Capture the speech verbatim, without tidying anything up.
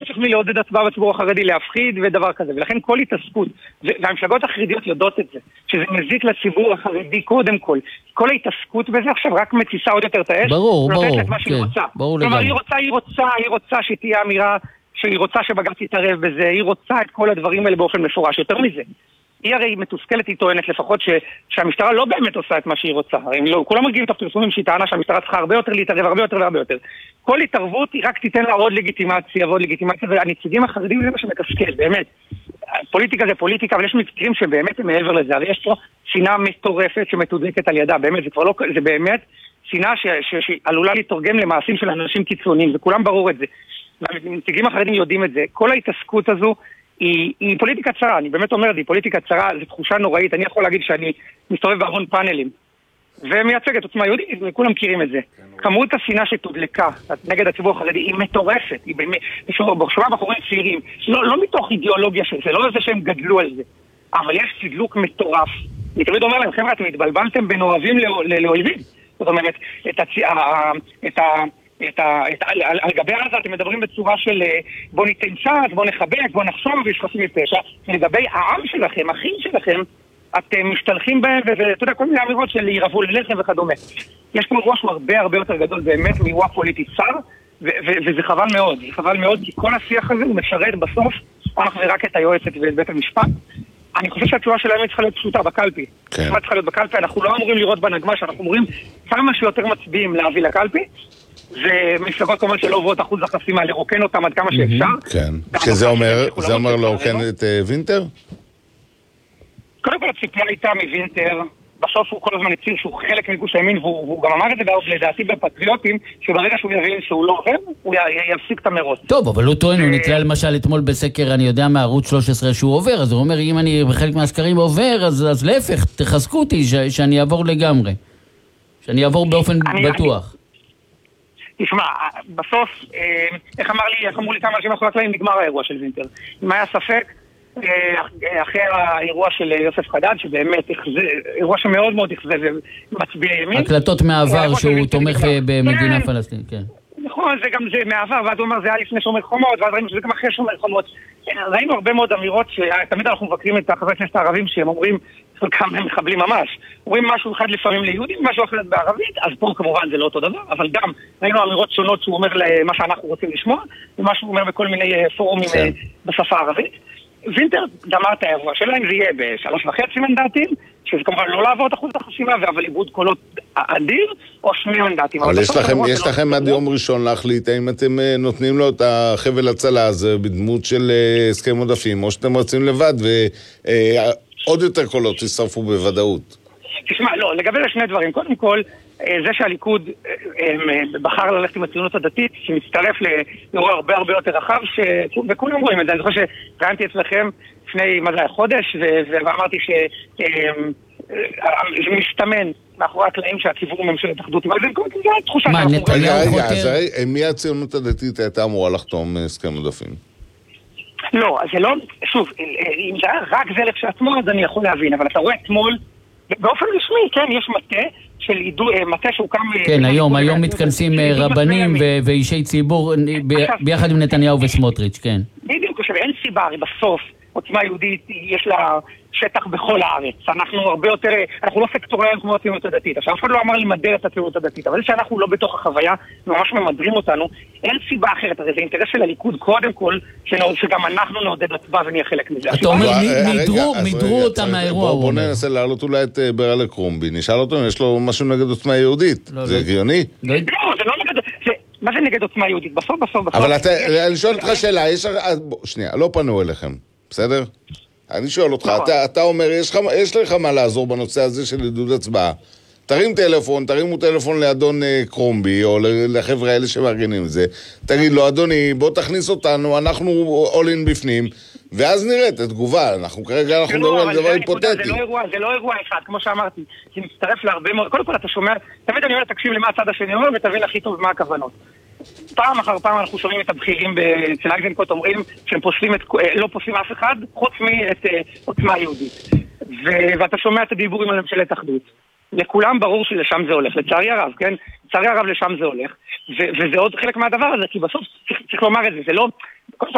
ההפך מלעודד הצבעה בציבור החרדי, להפחיד ודבר כזה, ולכן כל התעסקות, והמפלגות החרדיות יודעות את זה, שזה מזיק לציבור החרדי קודם כל, כל ההתעסקות בזה עכשיו רק מציסה עוד יותר את האש, ברור, ברור, כן, ברור כלומר, היא רוצה, היא רוצה, היא רוצה שתהיה אמירה, שהיא רוצה שבג"ץ יתערב בזה, היא רוצה את כל הדברים האלה באופן מפורש, יותר מזה. היא הרי מתוסכלת, היא טוענת לפחות ש, שהמשטרה לא באמת עושה את מה שהיא רוצה. הרי לא, כולם מרגיעים את הפרסומים שהיא טענה שהמשטרה צריכה הרבה יותר להתערב, הרבה יותר והרבה יותר. כל התערבות היא רק תיתן לה עוד לגיטימציה, עוד לגיטימציה, והנציגים החרדים זה מה שמתסכל, באמת. פוליטיקה זה פוליטיקה, אבל יש מקרים שבאמת הם מעבר לזה. הרי יש פה שנאה מטורפת שמתודלקת על ידה, באמת, זה כבר לא, זה באמת שנאה ש, ש, שעלולה להתרגם למעשים של אנשים קיצוניים, וכולם ברור את זה. והנציגים החרדים יודעים את זה. כל ההתעסקות הזו היא, היא פוליטיקה צרה, אני באמת אומר, היא פוליטיקה צרה, זו תחושה נוראית, אני יכול להגיד שאני מסתובב בהמון פאנלים, ומייצג את עוצמה יהודית, וכולם מכירים את זה. כמות השנאה שתודלקה נגד הציבור החרדי היא מטורפת, היא באמת, שומע בחורים צעירים, לא, לא מתוך אידיאולוגיה של זה, לא זה שהם גדלו על זה, אבל יש תדלוק מטורף. אני תמיד אומר להם, חבר'ה, אתם התבלבלתם בין אוהבים לאויבים. זאת אומרת, את הצ... את ה... את ה... את ה... על, על גבי הזה אתם מדברים בצורה של בוא ניתן צעד, בוא נחבק, בוא נחשוב ויש חסים מפשע. לגבי העם שלכם, אחים שלכם, אתם משתלחים בהם, ואתה יודע, כל מיני אמירות של ירבו ללחם וכדומה. יש פה ראש הרבה הרבה יותר גדול באמת מאירוע פוליטי צר, ו- ו- וזה חבל מאוד. זה חבל מאוד כי כל השיח הזה הוא משרת בסוף אנחנו רק את היועצת ואת בית המשפט. אני חושב שהתשובה שלהם צריכה להיות פשוטה בקלפי. כן. צריכה להיות בקלפי, אנחנו לא אמורים לראות בנגמש, אנחנו אמורים כמה שיותר מצביעים להביא לקלפי, ומפלגות כמובן שלא עוברות אחוז החסימה, לרוקן אותם עד כמה שאפשר. כן. שזה אומר, זה אומר לרוקן את וינטר? קודם כל הציפייה הייתה מווינטר, בסוף הוא כל הזמן הציר שהוא חלק מגוש הימין, והוא גם אמר את זה לדעתי בפטריוטים, שברגע שהוא יבין שהוא לא עובד, הוא יפסיק את המרוץ. טוב, אבל הוא טוען, הוא נתראה למשל אתמול בסקר, אני יודע מערוץ שלוש עשרה שהוא עובר, אז הוא אומר, אם אני בחלק מהסקרים עובר, אז להפך, תחזקו אותי שאני אעבור לגמרי. שאני אעבור באופן בטוח. תשמע, בסוף, איך אמר לי, איך אמרו לי כמה אנשים אחרי הקלעים, נגמר האירוע של וינטר. אם היה ספק, אחרי האירוע של יוסף חדד, שבאמת אירוע שמאוד מאוד יחזה ומצביע ימין. הקלטות מהעבר שהוא תומך במדינה פלסטינית, כן. נכון, זה גם זה מהעבר, ואז הוא אומר, זה היה לפני שומר חומות, ואז ראינו שזה גם אחרי שומר חומות. ראינו הרבה מאוד אמירות שתמיד אנחנו מבקרים את חברי הכנסת הערבים שהם אומרים, חלקם הם מחבלים ממש. אומרים משהו אחד לפעמים ליהודים, משהו אחר בערבית, אז פה כמובן זה לא אותו דבר, אבל גם ראינו אמירות שונות שהוא אומר למה שאנחנו רוצים לשמוע, ומה שהוא אומר בכל מיני פורומים בשפה הערבית. וינטר גמר את האירוע שלה, אם זה יהיה בשלוש וחצי מנדטים, שזה כמובן לא לעבור את אחוז החשיבה, אבל איבוד קולות אדיר, או שני מנדטים. אבל יש לכם, יש לכם עד יום ראשון להחליט, האם אתם נותנים לו את החבל הצלה הזה בדמות של הסכם עודפים, או שאתם רוצים לבד, ועוד יותר קולות תשרפו בוודאות. תשמע, לא, לגבי שני דברים. קודם כל, זה שהליכוד בחר ללכת עם הציונות הדתית, שמצטרף לאירוע הרבה הרבה יותר רחב, וכולם רואים את זה. אני זוכר שראיינתי אצלכם לפני, מה זה היה, חודש, ואמרתי שזה מסתמן מאחורי הקלעים שהציבור ממשלת אחדות, אבל זה תחושה מה, נתניהו חותר? מי הציונות הדתית הייתה אמורה לחתום הסכם עודפים? לא, אז זה לא, שוב, אם זה היה רק זה לכשעצמו, אז אני יכול להבין, אבל אתה רואה אתמול, באופן רשמי, כן, יש מטה של מטה שהוקם... כן, היום, היום מתכנסים רבנים ואישי ציבור ביחד עם נתניהו וסמוטריץ', כן. בדיוק, אין סיבה, הרי בסוף, עוצמה יהודית יש לה שטח בכל הארץ. אנחנו הרבה יותר, אנחנו לא סקטוריאליים כמו הציונות הדתית. עכשיו, אף אחד לא אמר למדר את הציונות הדתית, אבל זה שאנחנו לא בתוך החוויה, ממש ממדרים אותנו, אין סיבה אחרת. הרי זה אינטרס של הליכוד קודם כל, שגם אנחנו נעודד הצבעה ונהיה חלק מזה. אתה אומר, מדרו אותם מהאירוע. בואו ננסה להעלות אולי את ברל קרומבי. נשאל אותו אם יש לו משהו נגד עוצמה יהודית. זה הגיוני? לא, זה לא נגד... מה זה נגד עוצמה יהודית? בסוף, בסוף, בסוף. אבל אני שואל אותך שאלה, שנייה, לא פנו אליכם, בסדר? אני שואל אותך, אתה, אתה אומר, יש, יש לך מה לעזור בנושא הזה של עידוד הצבעה. תרים טלפון, תרימו טלפון לאדון קרומבי, או לחבר'ה האלה שמארגנים את זה. תגיד לו, אדוני, בוא תכניס אותנו, אנחנו אולין בפנים, ואז נראה את התגובה. אנחנו כרגע, אנחנו מדברים על דבר היפותטי. זה לא אירוע, זה לא אירוע אחד, כמו שאמרתי. זה מצטרף להרבה מאוד, קודם כל אתה שומע, תמיד אני אומר, תקשיב למה הצד השני אומר, ותבין הכי טוב מה הכוונות. פעם אחר פעם אנחנו שומעים את הבכירים אצל אייזנקוט אומרים שהם פוסלים את, לא פוסלים אף אחד חוץ מאת עוצמה יהודית, ואתה שומע את הדיבורים על ממשלת אחדות. לכולם ברור שלשם זה הולך, לצערי הרב, כן? לצערי הרב לשם זה הולך, וזה עוד חלק מהדבר הזה, כי בסוף צריך, צריך לומר את זה, זה לא,